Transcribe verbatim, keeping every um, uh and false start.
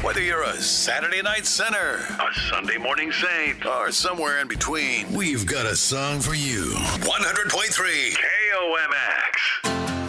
Whether you're a Saturday night sinner, a Sunday morning saint, or somewhere in between, we've got a song for you. one hundred point three K O M X.